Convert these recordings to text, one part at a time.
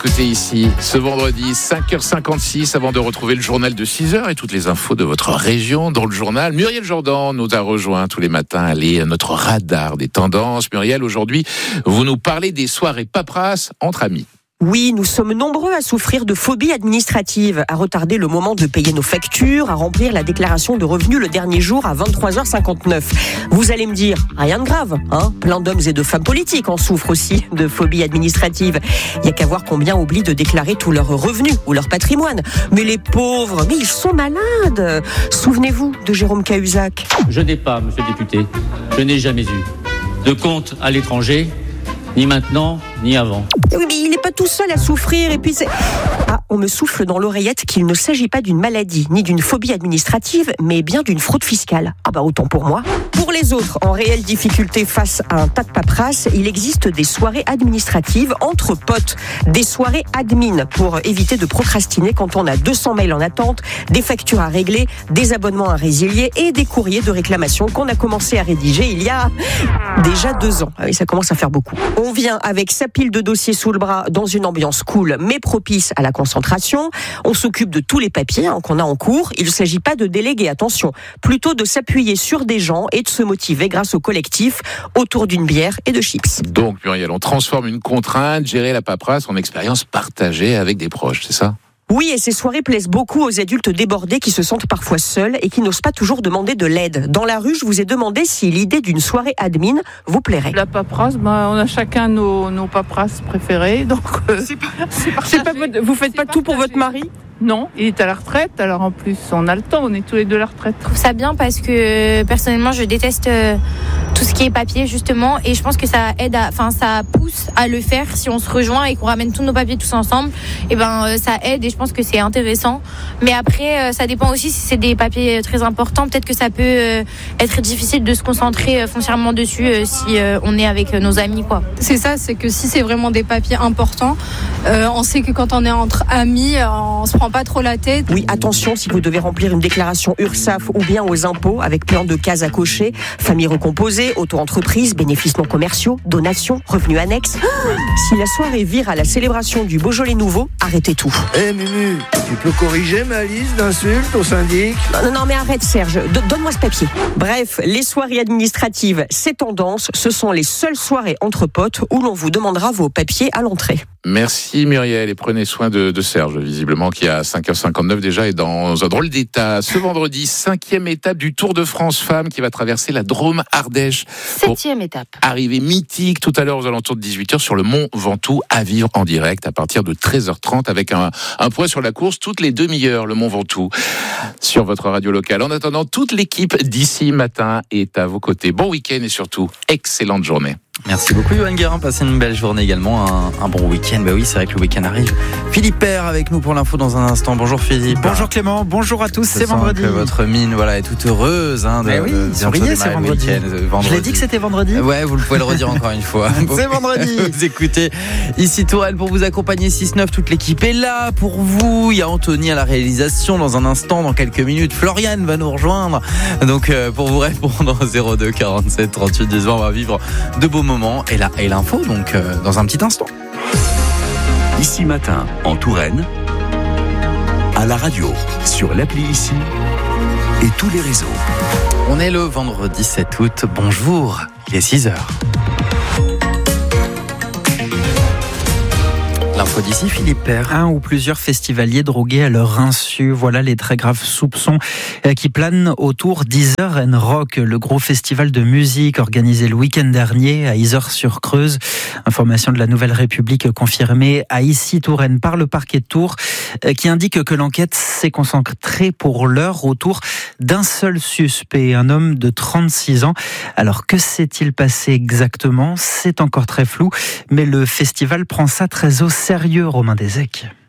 écoutez ici ce vendredi 5h56 avant de retrouver le journal de 6h et toutes les infos de votre région dans le journal. Muriel Jourdan nous a rejoint tous les matins. Elle est notre radar des tendances. Muriel, aujourd'hui, vous nous parlez des soirées paperasses entre amis. Oui, nous sommes nombreux à souffrir de phobie administrative, à retarder le moment de payer nos factures, à remplir la déclaration de revenus le dernier jour à 23h59. Vous allez me dire, rien de grave, hein ? Plein d'hommes et de femmes politiques en souffrent aussi de phobie administrative. Il n'y a qu'à voir combien oublient de déclarer tous leurs revenus ou leur patrimoine. Mais les pauvres, mais ils sont malades. Souvenez-vous de Jérôme Cahuzac. Je n'ai pas, monsieur le député, je n'ai jamais eu de compte à l'étranger, ni maintenant, ni avant. Oui, mais il n'est pas tout seul à souffrir. Et puis on me souffle dans l'oreillette qu'il ne s'agit pas d'une maladie, ni d'une phobie administrative, mais bien d'une fraude fiscale. Autant pour moi. Pour les autres, en réelle difficulté face à un tas de paperasse, il existe des soirées administratives entre potes. Des soirées admin pour éviter de procrastiner quand on a 200 mails en attente, des factures à régler, des abonnements à résilier et des courriers de réclamation qu'on a commencé à rédiger il y a déjà 2 ans. Oui, ça commence à faire beaucoup. On vient avec sa pile de dossiers sous le bras dans une ambiance cool mais propice à la concentration. On s'occupe de tous les papiers qu'on a en cours. Il ne s'agit pas de déléguer, attention, plutôt de s'appuyer sur des gens et de se motiver grâce au collectif autour d'une bière et de chips. Donc Muriel, on transforme une contrainte, gérer la paperasse en expérience partagée avec des proches, c'est ça ? Oui, et ces soirées plaisent beaucoup aux adultes débordés qui se sentent parfois seuls et qui n'osent pas toujours demander de l'aide. Dans la rue, je vous ai demandé si l'idée d'une soirée admin vous plairait. La paperasse, on a chacun nos paperasses préférées. Donc, vous faites pas tout pour votre mari ? Non, il est à la retraite, alors en plus on a le temps, on est tous les deux à la retraite. Je trouve ça bien parce que personnellement je déteste tout ce qui est papier justement et je pense que ça aide, ça pousse à le faire si on se rejoint et qu'on ramène tous nos papiers tous ensemble. Et ça aide et je pense que c'est intéressant. Mais après ça dépend aussi si c'est des papiers très importants, peut-être que ça peut être difficile de se concentrer foncièrement dessus si on est avec nos amis quoi. C'est ça, c'est que si c'est vraiment des papiers importants, on sait que quand on est entre amis, on se prend pas trop la tête. Oui, attention si vous devez remplir une déclaration URSSAF ou bien aux impôts avec plein de cases à cocher, famille recomposée, auto-entreprise, bénéfices non commerciaux, donations, revenus annexes. Si la soirée vire à la célébration du Beaujolais nouveau, arrêtez tout. Mumu, tu peux corriger ma liste d'insultes au syndic ? Non, mais arrête Serge, donne-moi ce papier. Bref, les soirées administratives, c'est tendance, ce sont les seules soirées entre potes où l'on vous demandera vos papiers à l'entrée. Merci Muriel et prenez soin de Serge, visiblement qui à 5h59 déjà est dans un drôle d'état. Ce vendredi, 5e étape du Tour de France Femmes qui va traverser la Drôme-Ardèche. 7e étape. Arrivée mythique tout à l'heure aux alentours de 18h sur le Mont Ventoux à vivre en direct à partir de 13h30 avec un point sur la course toutes les demi-heures, le Mont Ventoux sur votre radio locale. En attendant, toute l'équipe d'ici matin est à vos côtés. Bon week-end et surtout, excellente journée. Merci beaucoup Yoann Guérin, passez une belle journée également, un bon week-end. Oui, c'est vrai que le week-end arrive. Philippe Père avec nous pour l'info dans un instant. Bonjour Philippe. Bonjour Clément, bonjour à tous, c'est vendredi. Que votre mine est toute heureuse souriez, c'est vendredi. Je l'ai dit que c'était vendredi. Ouais, vous pouvez le redire encore une fois. C'est vendredi. Vous écoutez ici Tourelle pour vous accompagner 6-9, toute l'équipe est là pour vous. Il y a Anthony à la réalisation dans un instant, dans quelques minutes. Floriane va nous rejoindre. Donc pour vous répondre 02 47 38 10 20, on va vivre de beaux moments et l'info donc dans un petit instant. Ici Matin en Touraine, à la radio, sur l'appli Ici et tous les réseaux. On est le vendredi 7 août. Bonjour, il est 6h. L'info d'ici, Philippe Père. Un ou plusieurs festivaliers drogués à leur insu. Voilà les très graves soupçons qui planent autour d'Yzeure Rock, le gros festival de musique organisé le week-end dernier à Yzeure-sur-Creuse. Information de la Nouvelle République confirmée à Ici Touraine par le parquet de Tours qui indique que l'enquête s'est concentrée pour l'heure autour d'un seul suspect, un homme de 36 ans. Alors que s'est-il passé exactement ? C'est encore très flou, mais le festival prend ça très au sérieux, Romain Desec.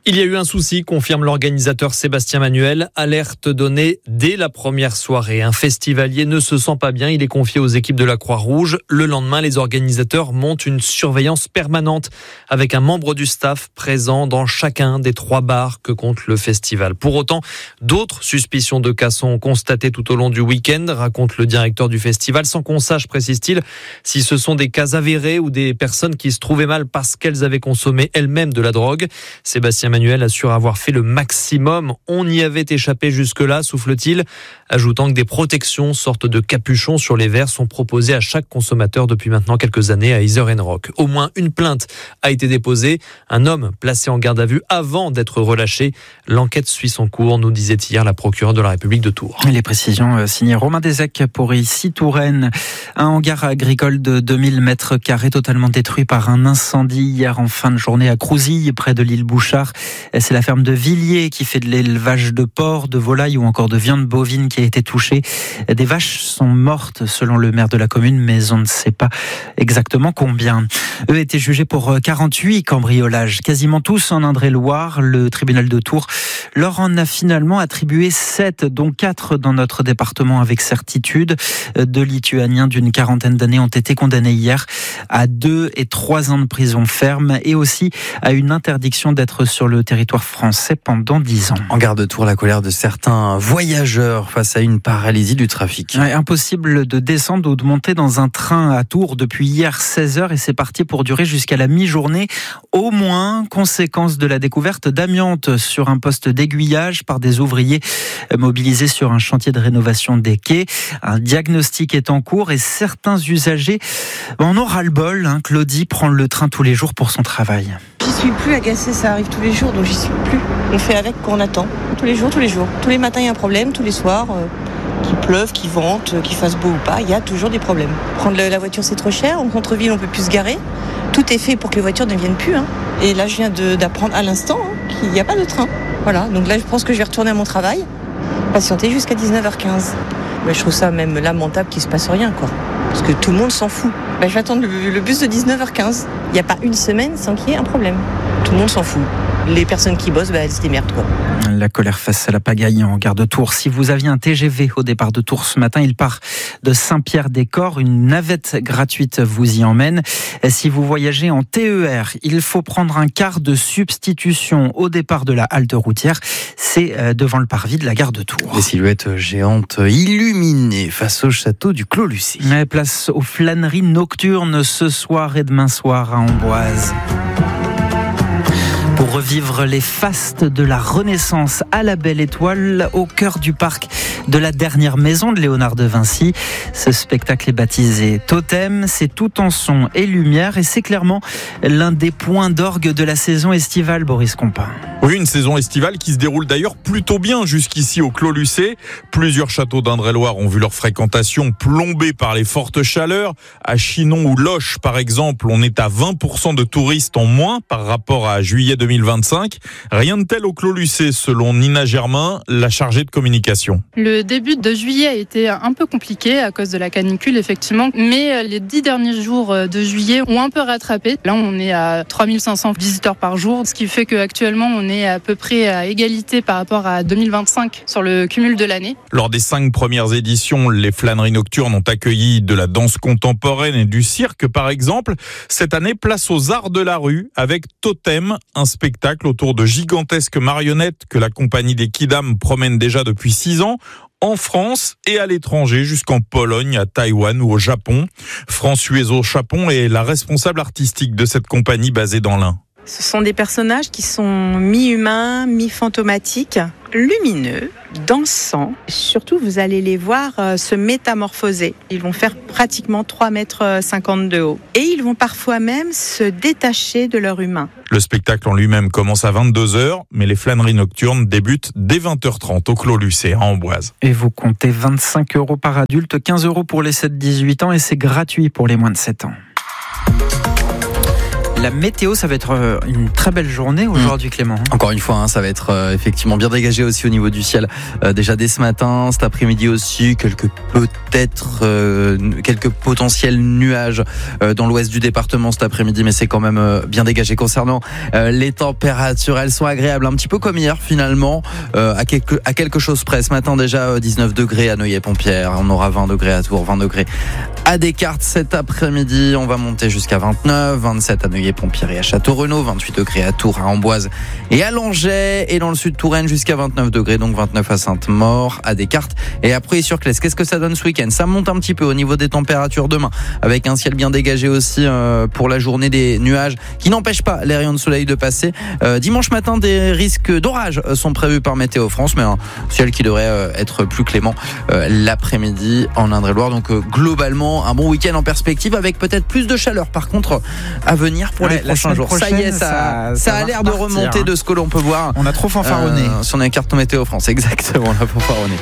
Il y a eu un souci, confirme l'organisateur Sébastien Manuel. Alerte donnée dès la première soirée. Un festivalier ne se sent pas bien. Il est confié aux équipes de la Croix-Rouge. Le lendemain, les organisateurs montent une surveillance permanente avec un membre du staff présent dans chacun des 3 bars que compte le festival. Pour autant, d'autres suspicions de cas sont constatées tout au long du week-end, raconte le directeur du festival, sans qu'on sache, précise-t-il, si ce sont des cas avérés ou des personnes qui se trouvaient mal parce qu'elles avaient consommé elles-mêmes de la drogue. Sébastien Manuel assure avoir fait le maximum. On y avait échappé jusque-là, souffle-t-il, ajoutant que des protections, sortes de capuchons sur les verres, sont proposées à chaque consommateur depuis maintenant quelques années à Iser & Rock. Au moins une plainte a été déposée. Un homme placé en garde à vue avant d'être relâché. L'enquête suit son cours, nous disait hier la procureure de la République de Tours. Les précisions signées Romain Desec pour ici Touraine. Un hangar agricole de 2000 mètres carrés totalement détruit par un incendie hier en fin de journée à Crouzille, près de l'île Bouchard. C'est la ferme de Villiers qui fait de l'élevage de porcs, de volailles ou encore de viande bovine qui a été touchée. Des vaches sont mortes selon le maire de la commune, mais on ne sait pas exactement combien. Eux étaient jugés pour 48 cambriolages, quasiment tous en Indre-et-Loire. Le tribunal de Tours leur en a finalement attribué 7, dont 4 dans notre département avec certitude. 2 Lituaniens d'une quarantaine d'années ont été condamnés hier à 2 et 3 ans de prison ferme et aussi à une interdiction d'être sur le territoire français pendant 10 ans. En gare de Tours, la colère de certains voyageurs face à une paralysie du trafic. Impossible de descendre ou de monter dans un train à Tours depuis hier 16h et c'est parti pour durer jusqu'à la mi-journée. Au moins, conséquence de la découverte d'amiante sur un poste d'aiguillage par des ouvriers mobilisés sur un chantier de rénovation des quais. Un diagnostic est en cours et certains usagers en ont ras-le-bol. Claudie prend le train tous les jours pour son travail. J'y suis plus agacée, ça arrive tous les jours, donc j'y suis plus. On fait avec quand on attend. Tous les jours. Tous les matins, il y a un problème, tous les soirs. Qu'il pleuve, qu'il vente, qu'il fasse beau ou pas, il y a toujours des problèmes. Prendre la voiture, c'est trop cher. En contre-ville, on peut plus se garer. Tout est fait pour que les voitures ne viennent plus. Et là, je viens d'apprendre à l'instant qu'il n'y a pas de train. Voilà, donc là, je pense que je vais retourner à mon travail, patienter jusqu'à 19h15. Mais je trouve ça même lamentable qu'il ne se passe rien, quoi. Parce que tout le monde s'en fout. Je vais attendre le bus de 19h15. Il n'y a pas une semaine sans qu'il y ait un problème. Tout le monde s'en fout. Les personnes qui bossent, elles se démerdent, quoi. La colère face à la pagaille en gare de Tours. Si vous aviez un TGV au départ de Tours ce matin, il part de Saint-Pierre-des-Corps. Une navette gratuite vous y emmène. Si vous voyagez en TER, il faut prendre un quart de substitution au départ de la halte routière. C'est devant le parvis de la gare de Tours. Des silhouettes géantes illuminées face au château du Clos-Lucé. Place aux flâneries nocturnes ce soir et demain soir à Amboise. Pour revivre les fastes de la Renaissance à la Belle Étoile, au cœur du parc de la dernière maison de Léonard de Vinci. Ce spectacle est baptisé Totem, c'est tout en son et lumière et c'est clairement l'un des points d'orgue de la saison estivale, Boris Compin. Oui, une saison estivale qui se déroule d'ailleurs plutôt bien jusqu'ici au Clos-Lucé. Plusieurs châteaux d'Indre-et-Loire ont vu leur fréquentation plombée par les fortes chaleurs. À Chinon ou Loches, par exemple, on est à 20% de touristes en moins par rapport à juillet 2025. Rien de tel au Clos-Lucé, selon Nina Germain, la chargée de communication. Le début de juillet a été un peu compliqué à cause de la canicule, effectivement. Mais les 10 derniers jours de juillet ont un peu rattrapé. Là, on est à 3500 visiteurs par jour, ce qui fait qu'actuellement, on est à peu près à égalité par rapport à 2025 sur le cumul de l'année. Lors des 5 premières éditions, les flâneries nocturnes ont accueilli de la danse contemporaine et du cirque, par exemple. Cette année, place aux arts de la rue avec Totem, un spectacle autour de gigantesques marionnettes que la compagnie des Quidam promène déjà depuis 6 ans. En France et à l'étranger, jusqu'en Pologne, à Taïwan ou au Japon. Françoise Chapon est la responsable artistique de cette compagnie basée dans l'Ain. Ce sont des personnages qui sont mi-humains, mi-fantomatiques, lumineux, dansants. Surtout, vous allez les voir se métamorphoser. Ils vont faire pratiquement 3,50 m de haut. Et ils vont parfois même se détacher de leur humain. Le spectacle en lui-même commence à 22h, mais les flâneries nocturnes débutent dès 20h30 au Clos-Lucé, à Amboise. Et vous comptez 25 € par adulte, 15 € pour les 7-18 ans et c'est gratuit pour les moins de 7 ans. La météo, ça va être une très belle journée aujourd'hui, Clément. Encore une fois, ça va être effectivement bien dégagé aussi au niveau du ciel. Déjà dès ce matin, cet après-midi aussi, quelques potentiels nuages dans l'ouest du département cet après-midi, mais c'est quand même bien dégagé. Concernant les températures, elles sont agréables, un petit peu comme hier finalement, à quelque chose près. Ce matin déjà 19 degrés à Neuilly-Pompierre, on aura 20 degrés à Tours, 20 degrés à Descartes. Cet après-midi, on va monter jusqu'à 29, 27 à Neuilly-Pompierre et à Château-Renaud, 28 degrés à Tours, à Amboise et à Langeais, et dans le sud Touraine jusqu'à 29 degrés, donc 29 à Sainte-Maure, à Descartes et à Preuilly-sur-Claise. Qu'est-ce que ça donne ce week-end? Ça monte un petit peu au niveau des températures demain, avec un ciel bien dégagé aussi pour la journée, des nuages qui n'empêchent pas les rayons de soleil de passer. Dimanche matin, des risques d'orage sont prévus par Météo France, mais un ciel qui devrait être plus clément l'après-midi en Indre-et-Loire. Donc globalement, un bon week-end en perspective, avec peut-être plus de chaleur par contre à venir pour les prochains jours. Ça y est, ça a l'air de remonter de ce que l'on peut voir. On a trop fanfaronné sur la carte Météo France. Exactement, on a fanfaronné.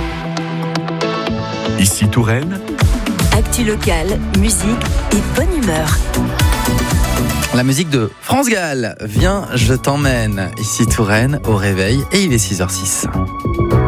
Ici Touraine. Actu locale, musique et bonne humeur. La musique de France Gall. Viens, je t'emmène. Ici Touraine, au réveil, et il est 6h06.